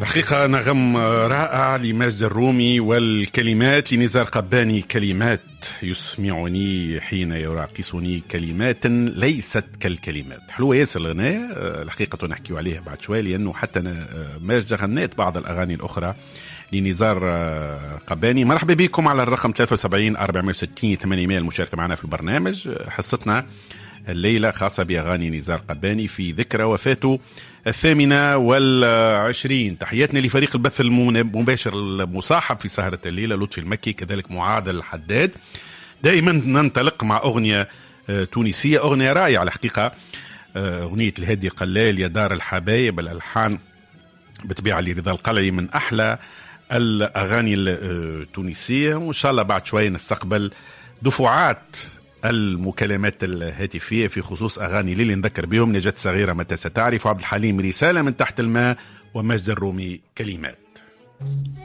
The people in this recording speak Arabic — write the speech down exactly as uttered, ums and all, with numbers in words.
الحقيقة نغم رائع لماجد الرومي والكلمات لنزار قباني، كلمات يسمعني حين يراقصني كلمات ليست كالكلمات. حلوة ياسر الغناية الحقيقة، نحكي عليها بعد شوي، لأنه حتى ماجد غنيت بعض الأغاني الأخرى لنزار قباني. مرحبا بكم على الرقم ثلاثة وسبعين أربعمائة وستين ثمانمائة المشاركة معنا في البرنامج. حصتنا الليلة خاصة بأغاني نزار قباني في ذكرى وفاته الثامنة والعشرين. تحياتنا لفريق البث المباشر المصاحب في سهرة الليلة، لطفي المكي، كذلك معادل الحداد. دائما ننطلق مع أغنية تونسية، أغنية رائعة الحقيقة، أغنية الهادي قلال يا دار الحبايب، الألحان بتبيع لرضا القلعي، من أحلى الأغاني التونسية. وإن شاء الله بعد شوي نستقبل دفعات المكالمات الهاتفية في خصوص أغاني ليلي نذكر بهم: نجاة صغيرة متى ستعرف، عبد الحليم رسالة من تحت الماء، ومجد الرومي كلمات.